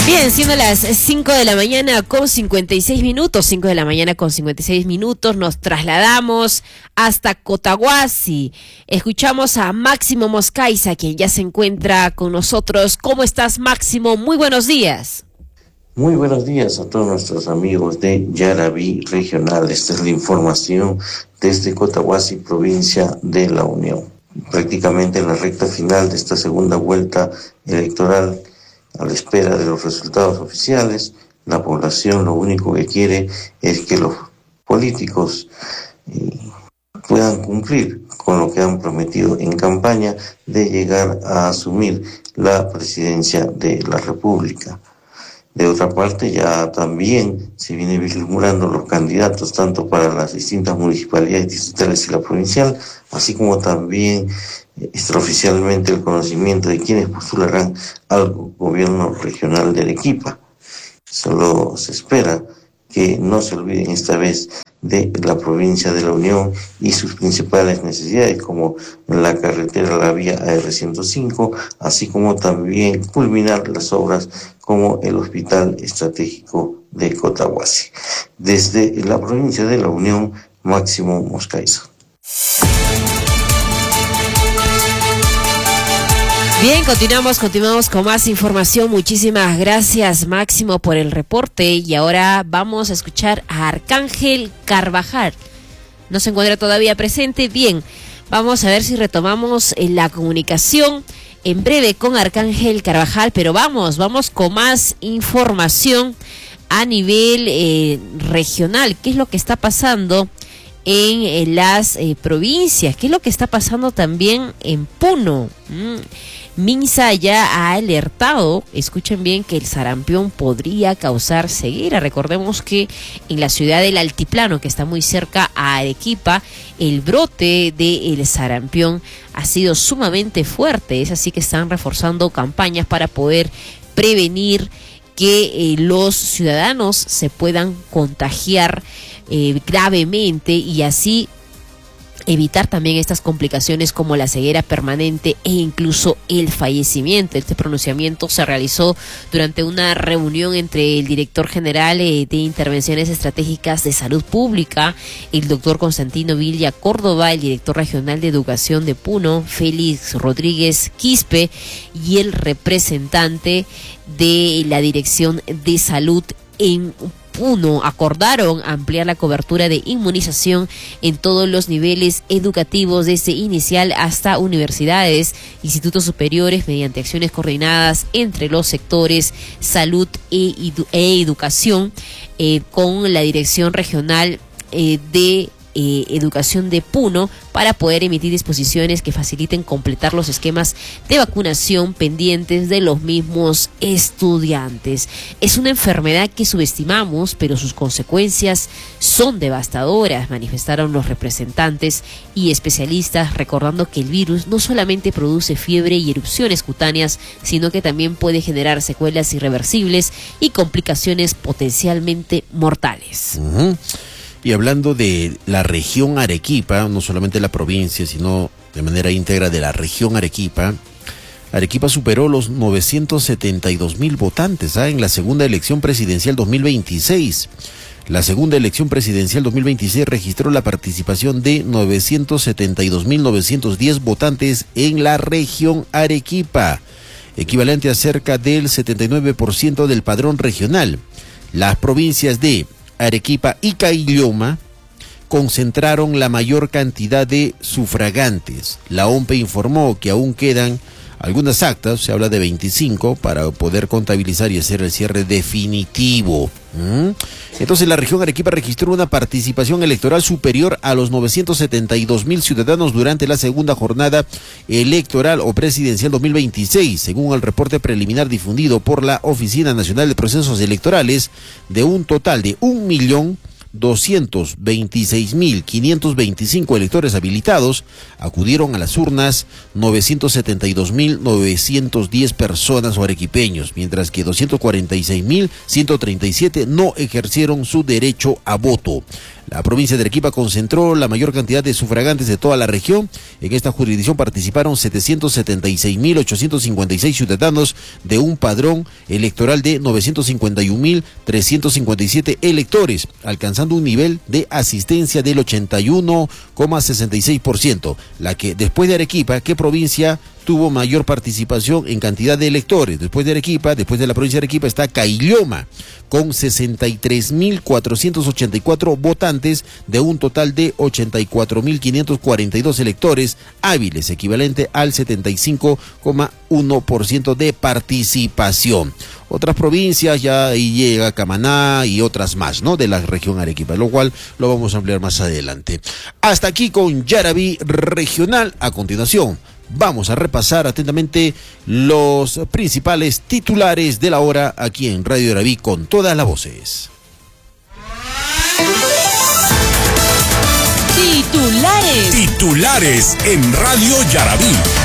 Bien, siendo las 5 de la mañana con 56 minutos, 5 de la mañana con 56 minutos, nos trasladamos hasta Cotahuasi. Escuchamos a Máximo Moscaiza, quien ya se encuentra con nosotros. ¿Cómo estás, Máximo? Muy buenos días. Muy buenos días a todos nuestros amigos de Yaraví Regional. Esta es la información desde Cotahuasi, provincia de La Unión. Prácticamente en la recta final de esta segunda vuelta electoral, a la espera de los resultados oficiales, la población lo único que quiere es que los políticos puedan cumplir con lo que han prometido en campaña de llegar a asumir la presidencia de la República. De otra parte, ya también se viene vislumbrando los candidatos tanto para las distintas municipalidades distritales y la provincial, así como también extraoficialmente el conocimiento de quienes postularán al gobierno regional de Arequipa. Solo se espera que no se olviden esta vez de la provincia de La Unión y sus principales necesidades, como la carretera, la vía AR-105, así como también culminar las obras como el Hospital Estratégico de Cotahuasi. Desde la provincia de La Unión, Máximo Moscaiza. Bien, continuamos con más información. Muchísimas gracias, Máximo, por el reporte. Y ahora vamos a escuchar a Arcángel Carvajal. ¿No se encuentra todavía presente? Bien, vamos a ver si retomamos la comunicación en breve con Arcángel Carvajal, pero vamos con más información a nivel regional. ¿Qué es lo que está pasando en las provincias? ¿Qué es lo que está pasando también en Puno? Minsa ya ha alertado, escuchen bien, que el sarampión podría causar ceguera. Recordemos que en la ciudad del Altiplano, que está muy cerca a Arequipa, el brote del sarampión ha sido sumamente fuerte. Es así que están reforzando campañas para poder prevenir que los ciudadanos se puedan contagiar gravemente y así evitar también estas complicaciones como la ceguera permanente e incluso el fallecimiento. Este pronunciamiento se realizó durante una reunión entre el director general de Intervenciones Estratégicas de Salud Pública, el doctor Constantino Villa Córdoba, el director regional de Educación de Puno, Félix Rodríguez Quispe, y el representante de la Dirección de Salud en Puno. Acordaron ampliar la cobertura de inmunización en todos los niveles educativos, desde inicial hasta universidades, institutos superiores, mediante acciones coordinadas entre los sectores salud e educación, con la Dirección Regional de Educación de Puno, para poder emitir disposiciones que faciliten completar los esquemas de vacunación pendientes de los mismos estudiantes. Es una enfermedad que subestimamos, pero sus consecuencias son devastadoras, manifestaron los representantes y especialistas, recordando que el virus no solamente produce fiebre y erupciones cutáneas, sino que también puede generar secuelas irreversibles y complicaciones potencialmente mortales. Y hablando de la región Arequipa, no solamente la provincia, sino de manera íntegra de la región Arequipa, Arequipa superó los 972,000 votantes en la segunda elección presidencial 2026. La segunda elección presidencial 2026 registró la participación de 972,910 votantes en la región Arequipa, equivalente a cerca del 79% del padrón regional. Las provincias de Arequipa y Caylloma concentraron la mayor cantidad de sufragantes. La OMPE informó que aún quedan algunas actas, se habla de 25, para poder contabilizar y hacer el cierre definitivo. Entonces la región Arequipa registró una participación electoral superior a los 972,000 ciudadanos durante la segunda jornada electoral o presidencial 2026, según el reporte preliminar difundido por la Oficina Nacional de Procesos Electorales. De un total de 1.226.525 electores habilitados, acudieron a las urnas 972.910 personas o arequipeños, mientras que 246.137 no ejercieron su derecho a voto. La provincia de Arequipa concentró la mayor cantidad de sufragantes de toda la región. En esta jurisdicción participaron 776.856 ciudadanos de un padrón electoral de 951.357 electores, alcanzando un nivel de asistencia del 81,66%, la que después de Arequipa, ¿qué provincia tuvo mayor participación en cantidad de electores? Después de Arequipa, después de la provincia de Arequipa, está Caylloma, con 63.484 votantes de un total de 84.542 electores hábiles, equivalente al 75,1% de participación. Otras provincias, ya ahí llega Camaná y otras más, ¿no?, de la región Arequipa, lo cual lo vamos a ampliar más adelante. Hasta aquí con Yaraví Regional. A continuación, vamos a repasar atentamente los principales titulares de la hora aquí en Radio Yaraví con todas las voces. Titulares en Radio Yaraví.